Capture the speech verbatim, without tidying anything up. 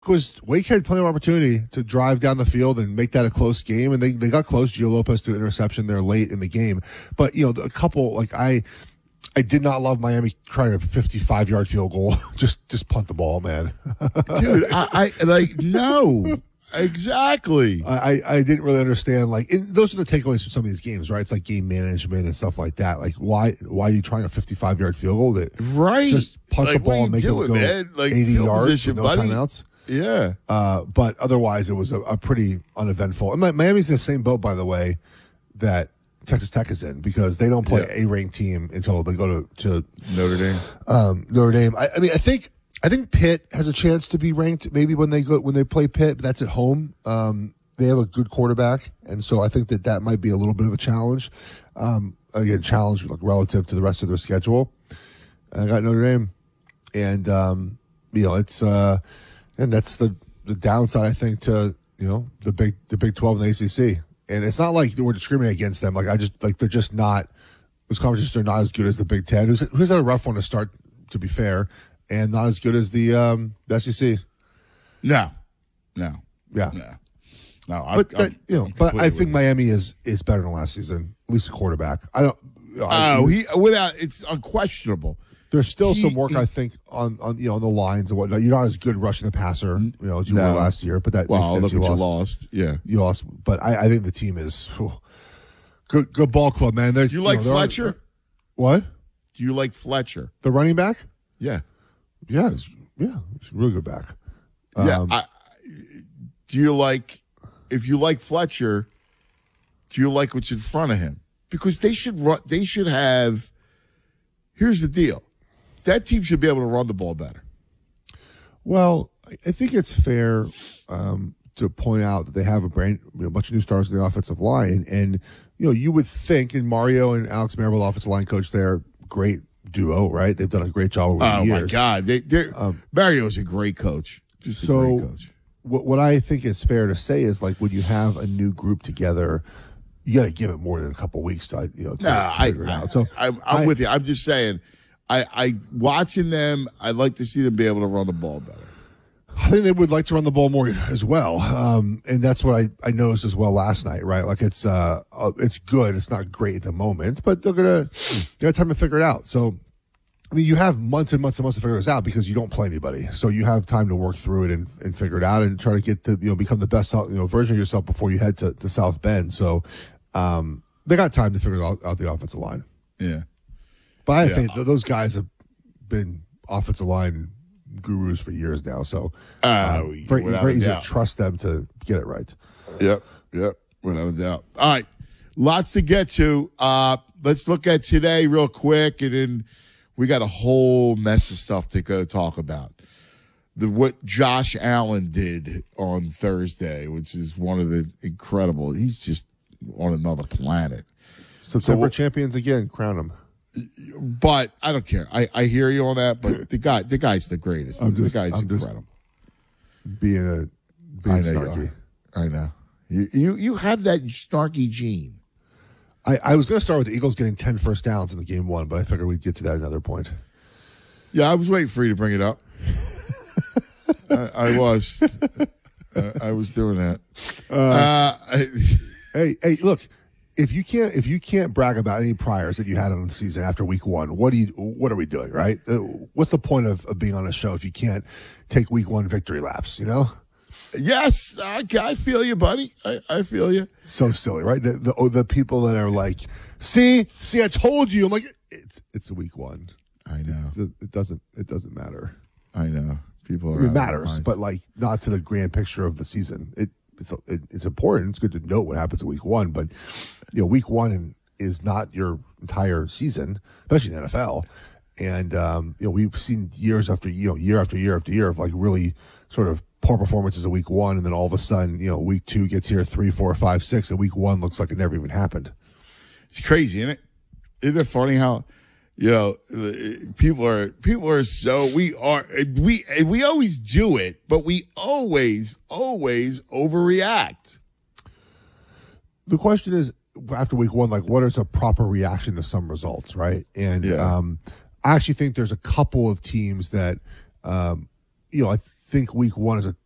Because Wake had plenty of opportunity to drive down the field and make that a close game, and they, they got close. Gio Lopez to an interception there late in the game. But, you know, a couple, like, I I did not love Miami trying a fifty-five-yard field goal. just just punt the ball, man. Dude, I, I, like, no. Exactly. I, I didn't really understand, like, and those are the takeaways from some of these games, right? It's like game management and stuff like that. Like, why why are you trying a fifty-five-yard field goal? That right. Just punt like, the ball and make doing, it go man? Like, eighty yards position, with no buddy. timeouts. Yeah. Uh, but otherwise, it was a, a pretty uneventful. And Miami's in the same boat, by the way, that Texas Tech is in, because they don't play yeah. a ranked team until they go to, to Notre Dame. Um, Notre Dame. I, I mean, I think I think Pitt has a chance to be ranked maybe when they go when they play Pitt, but that's at home. Um, they have a good quarterback, and so I think that that might be a little bit of a challenge. Um, again, challenge like relative to the rest of their schedule. I got Notre Dame, and um, you know it's uh, and that's the the downside I think to you know the big the Big twelve and the A C C. And it's not like we're discriminating against them. Like I just like they're just not. Those conferences are not as good as the Big Ten. Who's who's had a rough one to start, to be fair, and not as good as the um, the S E C. No, no, yeah, no, no. I'm, but that, I'm, you know, I'm but I think Miami is is better than last season. At least a quarterback. I don't. I, oh, he without it's unquestionable. There's still he, some work, he, I think, on, on you know on the lines and whatnot. You're not as good rushing the passer, you know, as you no. were last year. But that well, makes sense. Look You what lost. you lost. Yeah, you lost. But I, I think the team is whew, good. Good ball club, man. There's, Do you like you know, Fletcher? Are, what? Do you like Fletcher, the running back? Yeah, yeah, it's, yeah, it's a really good back. Um, yeah. I, do you like if you like Fletcher? Do you like what's in front of him? Because they should run. They should have. Here's the deal. That team should be able to run the ball better. Well, I think it's fair um, to point out that they have a brand, you know, a bunch of new stars in the offensive line, and you know you would think, and Mario and Alex Marable, offensive line coach, they're great duo, right? They've done a great job over oh the years. Oh my God, they, um, Mario is a great coach. Just so, a great coach. What, what I think is fair to say is like when you have a new group together, you got to give it more than a couple weeks to you know to, nah, to figure I, it out. So I, I'm I, with you. I'm just saying. I, I watching them, I'd like to see them be able to run the ball better. I think they would like to run the ball more as well, um, and that's what I, I noticed as well last night. Right, like it's uh it's good. It's not great at the moment, but they're gonna they got time to figure it out. So, I mean, you have months and months and months to figure this out because you don't play anybody, so you have time to work through it and, and figure it out and try to get to you know become the best you know version of yourself before you head to, to South Bend. So, um, they got time to figure out, out the offensive line. Yeah. But I yeah. think th- those guys have been offensive line gurus for years now, so uh, um, very, very easy to trust them to get it right. Yep, yep, without a doubt. All right, lots to get to. Uh, let's look at today real quick, and then we got a whole mess of stuff to go talk about. The what Josh Allen did on Thursday, which is one of the incredible. He's just on another planet. September so, champions again, crown them. But I don't care. I, I hear you on that. But the guy, the guy's the greatest. I'm just, the guy's I'm incredible. Being a being I snarky. I know. You, you you have that snarky gene. I, I was going to start with the Eagles getting ten first downs in the game one, but I figured we'd get to that at another point. Yeah, I was waiting for you to bring it up. I, I was. uh, I was doing that. Uh, uh, I, hey, hey, look. If you can't, if you can't brag about any priors that you had on the season after week one, what do you, what are we doing, right? Uh, what's the point of, of being on a show if you can't take week one victory laps? You know? Yes, I, I feel you, buddy. I, I feel you. So silly, right? The, the the people that are like, see, see, I told you. I'm like, it's it's week one. I know. It, it doesn't it doesn't matter. I know. People are. I mean, it matters, but like not to the grand picture of the season. It. It's it, it's important. It's good to note what happens in week one, but you know, week one is not your entire season, especially in the N F L. And um, you know, we've seen years after you know, year after year after year of like really sort of poor performances in week one, and then all of a sudden, you know, week two gets here, three, four, five, six, and week one looks like it never even happened. It's crazy, isn't it? Isn't it funny how? You know, people are people are so we are we we always do it, but we always always overreact. The question is, after week one, like, what is a proper reaction to some results, right? And yeah. um, I actually think there's a couple of teams that, um, you know, I think week one is a